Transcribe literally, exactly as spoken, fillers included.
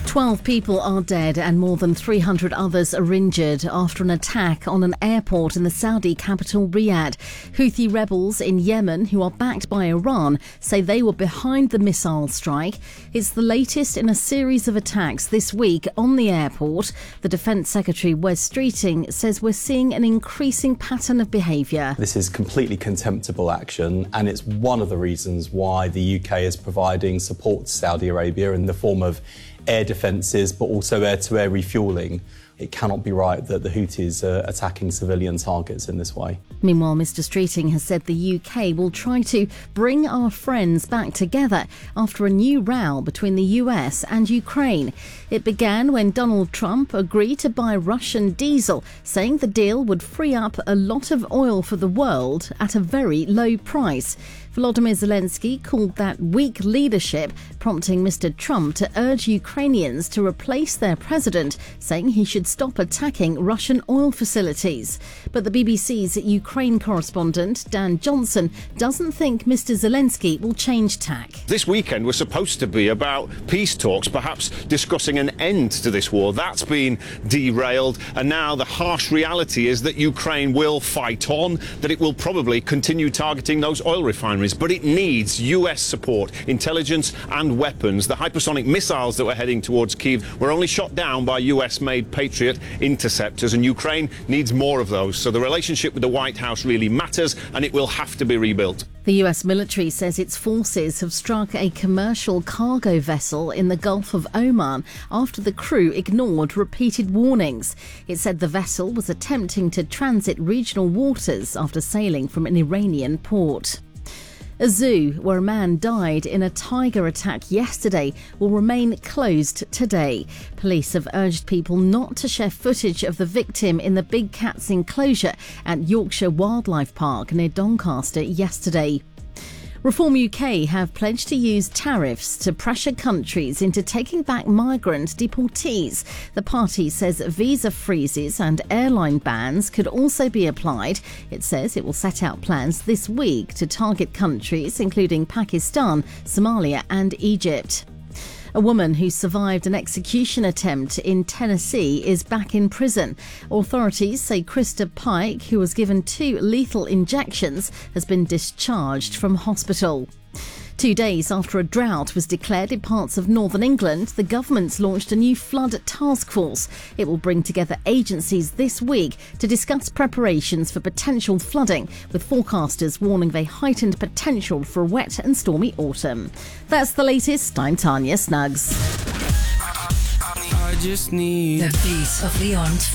Twelve people are dead and more than three hundred others are injured after an attack on an airport in the Saudi capital Riyadh. Houthi rebels in Yemen, who are backed by Iran, say they were behind the missile strike. It's the latest in a series of attacks this week on the airport. The Defence Secretary, Wes Streeting, says we're seeing an increasing pattern of behaviour. This is completely contemptible action, and it's one of the reasons why the U K is providing support to Saudi Arabia in the form of air defences, but also air-to-air refuelling. It cannot be right that the Houthis are attacking civilian targets in this way. Meanwhile, Mr Streeting has said the U K will try to bring our friends back together after a new row between the U S and Ukraine. It began when Donald Trump agreed to buy Russian diesel, saying the deal would free up a lot of oil for the world at a very low price. Volodymyr Zelensky called that weak leadership, prompting Mr Trump to urge Ukrainians to replace their president, saying he should stop attacking Russian oil facilities. But the B B C's Ukraine correspondent, Dan Johnson, doesn't think Mr Zelensky will change tack. This weekend was supposed to be about peace talks, perhaps discussing an end to this war. That's been derailed, and now the harsh reality is that Ukraine will fight on, that it will probably continue targeting those oil refineries. But it needs U S support, intelligence and weapons. The hypersonic missiles that were heading towards Kyiv were only shot down by U S-made Patriot interceptors, and Ukraine needs more of those. So the relationship with the White House really matters, and it will have to be rebuilt. The U S military says its forces have struck a commercial cargo vessel in the Gulf of Oman after the crew ignored repeated warnings. It said the vessel was attempting to transit regional waters after sailing from an Iranian port. A zoo where a man died in a tiger attack yesterday will remain closed today. Police have urged people not to share footage of the victim in the Big Cats enclosure at Yorkshire Wildlife Park near Doncaster yesterday. Reform U K have pledged to use tariffs to pressure countries into taking back migrant deportees. The party says visa freezes and airline bans could also be applied. It says it will set out plans this week to target countries including Pakistan, Somalia and Egypt. A woman who survived an execution attempt in Tennessee is back in prison. Authorities say Krista Pike, who was given two lethal injections, has been discharged from hospital. Two days after a drought was declared in parts of northern England, the government's launched a new flood task force. It will bring together agencies this week to discuss preparations for potential flooding, with forecasters warning of a heightened potential for a wet and stormy autumn. That's the latest. I'm Tanya Snuggs. I just need the beat of the armed